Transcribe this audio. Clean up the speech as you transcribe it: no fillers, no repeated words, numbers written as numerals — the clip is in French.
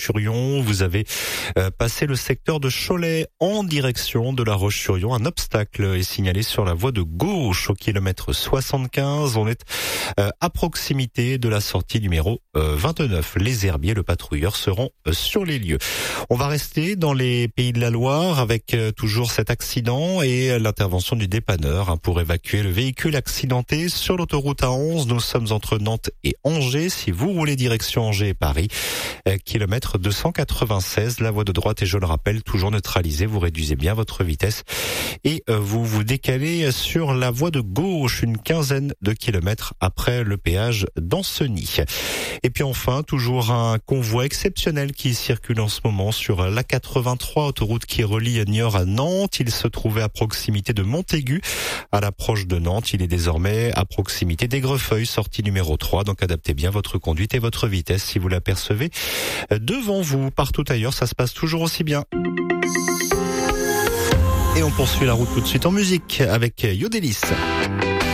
Roche-sur-Yon. Vous avez passé le secteur de Cholet en direction de la Roche-sur-Yon. Un obstacle est signalé sur la voie de gauche au kilomètre 75. On est à proximité de la sortie numéro 29. Les herbiers, le patrouilleur seront sur les lieux. On va rester dans les Pays de la Loire avec toujours cet accident et l'intervention du dépanneur pour évacuer le véhicule accidenté sur l'autoroute A11. Nous sommes entre Nantes et Angers. Si vous roulez direction Angers et Paris, kilomètre 296, la voie de droite est, je le rappelle, toujours neutralisée. Vous réduisez bien votre vitesse et vous vous décalez sur la voie de gauche une quinzaine de kilomètres après le péage d'Ancenis. Et puis enfin, toujours un convoi exceptionnel qui circule en ce moment sur l'A83, autoroute qui relie Niort à Nantes. Il se trouvait à proximité de Montaigu, à l'approche de Nantes. Il est désormais à proximité d'Aigrefeuille, sortie numéro 3. Donc adaptez bien votre conduite et votre vitesse si vous l'apercevez devant vous. Partout ailleurs, ça se passe toujours aussi bien. Et on poursuit la route tout de suite en musique avec Yodelis.